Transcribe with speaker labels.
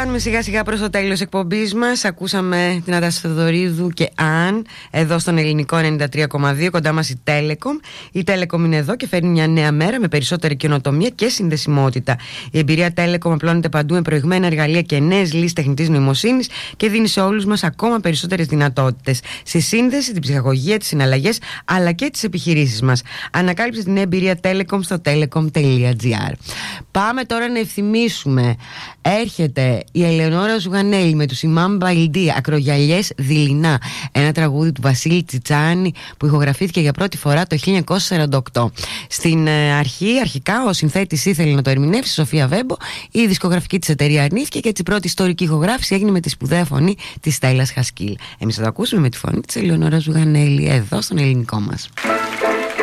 Speaker 1: Φτάνουμε σιγά σιγά προς το τέλος εκπομπής μας. Ακούσαμε την Νατάσα Θεοδωρίδου και Αν εδώ στον Ελληνικό 93,2. Κοντά μας η Telecom. Η Telecom είναι εδώ και φέρνει μια νέα μέρα με περισσότερη καινοτομία και συνδεσιμότητα. Η εμπειρία Telecom απλώνεται παντού με προηγμένα εργαλεία και νέες λύσεις τεχνητής νοημοσύνης και δίνει σε όλους μας ακόμα περισσότερες δυνατότητες στη σύνδεση, την ψυχαγωγία, τις συναλλαγές αλλά και τις επιχειρήσεις μας. Ανακάλυψε την νέα εμπειρία Telecom στο telecom.gr. Πάμε τώρα να ευθυμίσουμε. Έρχεται η Ελεονόρα Ζουγανέλη με τους Ιμάμ Μπαϊλντί, Ακρογιαλιές δειλινά. Ένα τραγούδι του Βασίλη Τσιτσάνη που ηχογραφήθηκε για πρώτη φορά το 1948. Στην αρχικά ο συνθέτης ήθελε να το ερμηνεύσει, η Σοφία Βέμπο. Η δισκογραφική της εταιρεία αρνήθηκε και έτσι η πρώτη ιστορική ηχογράφηση έγινε με τη σπουδαία φωνή της Στέλλας Χασκίλ. Εμείς θα το ακούσουμε με τη φωνή της Ελεονόρα Ζουγανέλη εδώ στον Ελληνικό μας.